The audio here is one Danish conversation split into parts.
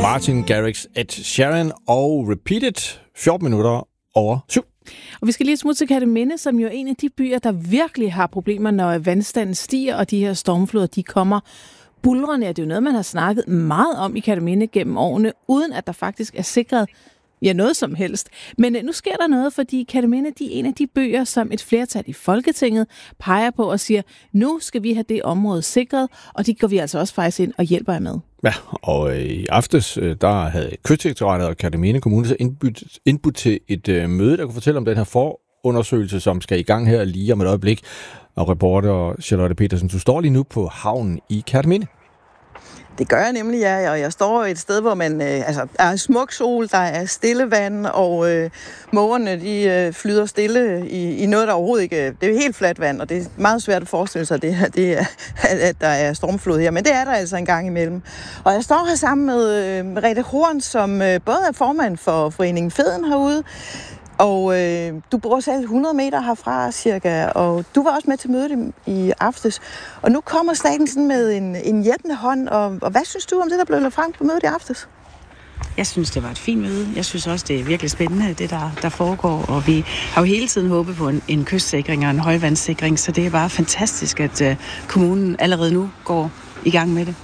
Martin Garrix, Ed Sheeran og Repeat It, 14 minutter over 7. Og vi skal lige smut til Kerteminde, som jo er en af de byer, der virkelig har problemer, når vandstanden stiger, og de her stormfloder, de kommer buldrende. Det er jo noget, man har snakket meget om i Kerteminde gennem årene, uden at der faktisk er sikret noget som helst. Men nu sker der noget, fordi Kerteminde, de er en af de byer, som et flertal i Folketinget peger på og siger, nu skal vi have det område sikret, og det går vi altså også faktisk ind og hjælper jer med. Ja, og i aftes, der havde Kystdirektoratet og Kerteminde Kommune så indbudt til et møde, der kunne fortælle om den her forundersøgelse, som skal i gang her lige om et øjeblik. Og reporter Charlotte Petersen, du står lige nu på havnen i Kerteminde. Det gør jeg nemlig, ja, og jeg står et sted, hvor man er smuk sol, der er stille vand, og mågerne de flyder stille i noget, der overhovedet ikke. Det er helt fladt vand, og det er meget svært at forestille sig, at der er stormflod her, men det er der altså en gang imellem. Og jeg står her sammen med Merete Horn, som både er formand for foreningen Feden herude, og du bor selv 100 meter herfra cirka, og du var også med til mødet i aftes. Og nu kommer staten sådan med en hjælpende hånd, og hvad synes du om det, der blev lagt frem på mødet i aftes? Jeg synes, det var et fint møde. Jeg synes også, det er virkelig spændende, det der foregår. Og vi har jo hele tiden håbet på en kystsikring og en højvandssikring, så det er bare fantastisk, at kommunen allerede nu går i gang med det.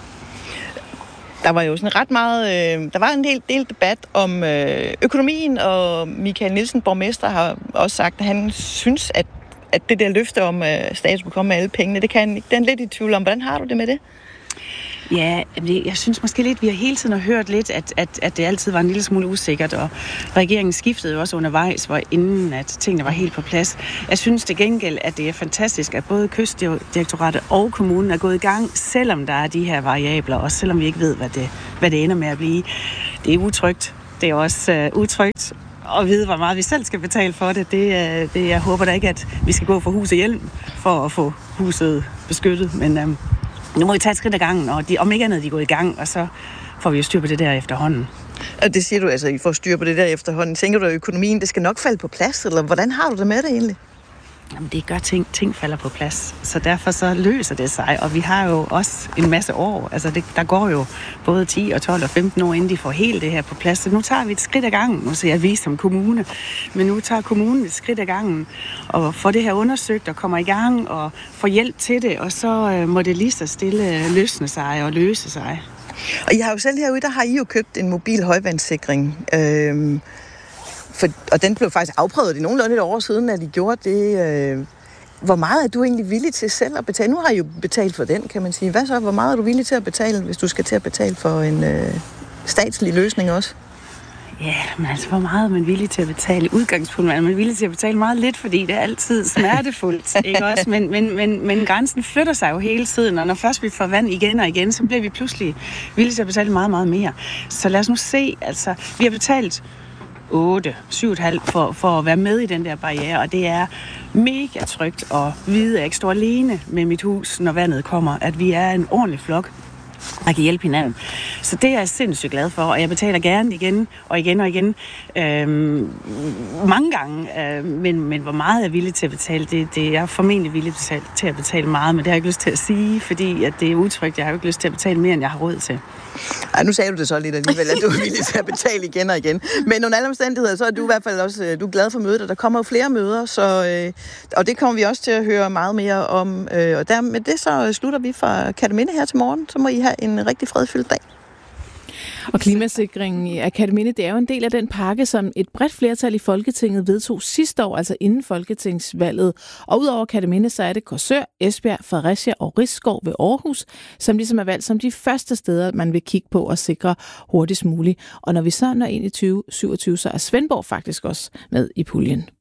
Der var jo sådan ret meget, der var en del debat om økonomien, og Michael Nielsen, borgmester, har også sagt, at han synes, at det der løfte om, at staten skulle komme med alle pengene, det kan den lidt i tvivl om. Hvordan har du det med det? Ja, jeg synes måske lidt, vi har hele tiden hørt lidt, at det altid var en lille smule usikkert, og regeringen skiftede jo også undervejs, hvor inden at tingene var helt på plads. Jeg synes til gengæld, at det er fantastisk, at både Kystdirektoratet og kommunen er gået i gang, selvom der er de her variabler, og selvom vi ikke ved, hvad det ender med at blive. Det er utrygt. Det er også utrygt at vide, hvor meget vi selv skal betale for det. Jeg håber da ikke, at vi skal gå fra hus og hjelm for at få huset beskyttet, men nu må vi tage et skridt ad gangen, og om ikke andet, de går i gang, og så får vi jo styr på det der efterhånden. Og det siger du altså, I får styr på det der efterhånden. Tænker du, at økonomien, det skal nok falde på plads, eller hvordan har du det med det egentlig? Jamen, det gør ting falder på plads, så derfor så løser det sig, og vi har jo også en masse år, altså der går jo både 10 og 12 og 15 år, inden de får helt det her på plads, så nu tager vi et skridt ad gangen, nu siger jeg vi som kommune, men nu tager kommunen et skridt ad gangen, og får det her undersøgt og kommer i gang, og får hjælp til det, og så må det lige så stille løsne sig og løse sig. Og I har jo selv herude, der har I jo købt en mobil højvandssikring, og den blev faktisk afprøvet i nogenlunde et år siden, at I gjorde det. Hvor meget er du egentlig villig til selv at betale? Nu har I jo betalt for den, kan man sige. Hvad så? Hvor meget er du villig til at betale, hvis du skal til at betale for en statslig løsning også? Ja, men altså, hvor meget er man villig til at betale? I udgangspunktet er man villig til at betale meget lidt, fordi det er altid smertefuldt, ikke også? Men grænsen flytter sig jo hele tiden, og når først vi får vand igen og igen, så bliver vi pludselig villige til at betale meget, meget mere. Så lad os nu se, altså, vi har betalt 7,5 for at være med i den der barriere, og det er mega trygt at vide, at jeg ikke står alene med mit hus, når vandet kommer, at vi er en ordentlig flok, der kan hjælpe hinanden. Så det er jeg sindssygt glad for, og jeg betaler gerne igen og igen og igen. Mange gange, men hvor meget jeg er villig til at betale, det er formentlig villig til at betale meget, men det har jeg ikke lyst til at sige, fordi at det er utrygt. Jeg har jo ikke lyst til at betale mere, end jeg har råd til. Ej, nu sagde du det så lidt alligevel, at du er villig til at betale igen og igen. Men under alle omstændigheder, så er du i hvert fald også du er glad for mødet, og der kommer jo flere møder, så, og det kommer vi også til at høre meget mere om. Og med det så slutter vi fra Kerteminde her til morgen. Så må I have en rigtig fredfyldt dag. Og klimasikringen af Kerteminde, det er jo en del af den pakke, som et bredt flertal i Folketinget vedtog sidste år, altså inden folketingsvalget. Og udover Kerteminde, så er det Korsør, Esbjerg, Fredericia og Risskov ved Aarhus, som ligesom er valgt som de første steder, man vil kigge på og sikre hurtigst muligt. Og når vi så når ind i 2027, så er Svendborg faktisk også med i puljen.